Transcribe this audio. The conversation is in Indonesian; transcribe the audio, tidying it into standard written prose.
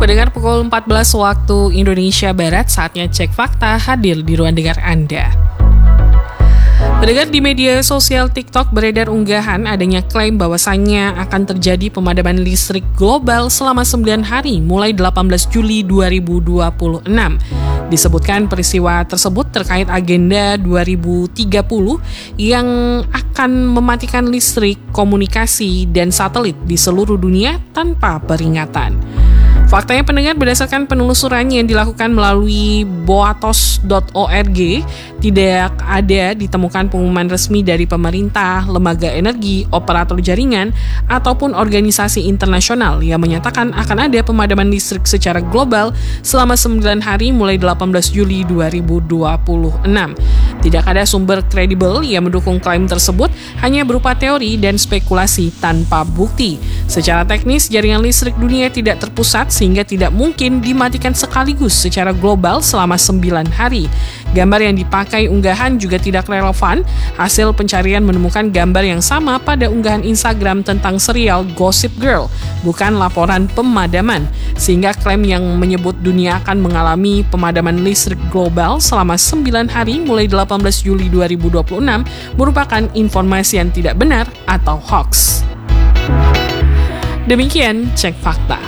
Pendengar, pukul 14 waktu Indonesia Barat, saatnya Cek Fakta hadir di ruang dengar Anda. Pendengar, di media sosial TikTok beredar unggahan adanya klaim bahwasannya akan terjadi pemadaman listrik global selama 9 hari mulai 18 Juli 2026. Disebutkan peristiwa tersebut terkait agenda 2030 yang akan mematikan listrik, komunikasi, dan satelit di seluruh dunia tanpa peringatan. Faktanya, pendengar, berdasarkan penelusuran yang dilakukan melalui boatos.org, tidak ada ditemukan pengumuman resmi dari pemerintah, lembaga energi, operator jaringan, ataupun organisasi internasional yang menyatakan akan ada pemadaman listrik secara global selama 9 hari mulai 18 Juli 2026. Tidak ada sumber kredibel yang mendukung klaim tersebut, hanya berupa teori dan spekulasi tanpa bukti. Secara teknis, jaringan listrik dunia tidak terpusat sehingga tidak mungkin dimatikan sekaligus secara global selama 9 hari. Gambar yang dipakai unggahan juga tidak relevan. Hasil pencarian menemukan gambar yang sama pada unggahan Instagram tentang serial Gossip Girl, bukan laporan pemadaman. Sehingga klaim yang menyebut dunia akan mengalami pemadaman listrik global selama 9 hari mulai 18 Juli 2026 merupakan informasi yang tidak benar atau hoax. Demikian Cek Fakta.